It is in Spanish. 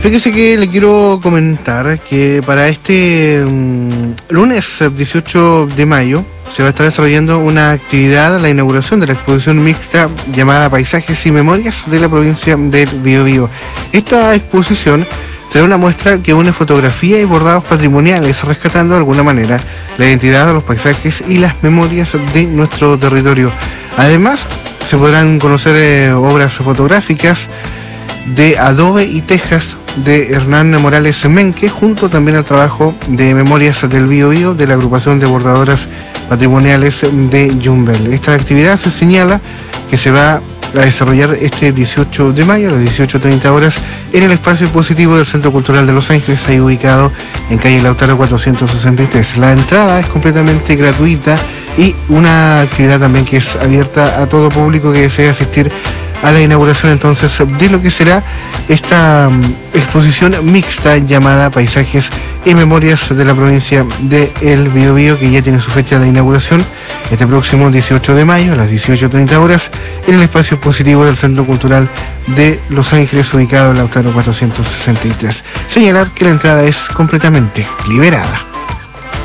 Fíjese que le quiero comentar que para este lunes 18 de mayo se va a estar desarrollando una actividad, la inauguración de la exposición mixta llamada Paisajes y Memorias de la provincia del Biobío. Esta exposición será una muestra que une fotografía y bordados patrimoniales, rescatando de alguna manera la identidad de los paisajes y las memorias de nuestro territorio. Además, se podrán conocer obras fotográficas de adobe y tejas de Hernán Morales Menque, junto también al trabajo de Memorias del Biobío de la agrupación de bordadoras patrimoniales de Yumbel. Esta actividad se señala que se va a desarrollar este 18 de mayo a las 18:30 horas en el espacio expositivo del Centro Cultural de Los Ángeles, ahí ubicado en calle Lautaro 463. La entrada es completamente gratuita y una actividad también que es abierta a todo público que desee asistir a la inauguración entonces de lo que será esta exposición mixta llamada Paisajes y Memorias de la provincia de El Biobío, que ya tiene su fecha de inauguración este próximo 18 de mayo a las 18:30 horas en el espacio expositivo del Centro Cultural de Los Ángeles, ubicado en Lautaro 463. Señalar que la entrada es completamente liberada.